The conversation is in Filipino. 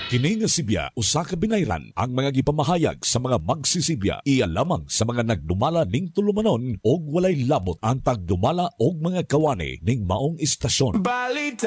Kini nga Sibya usa ka binayran ang mga gipamahayag sa mga magsisibya iya lamang sa mga nagdumala ning tulumanon og walay labot ang tagdumala og mga kawani ning maong istasyon. Balita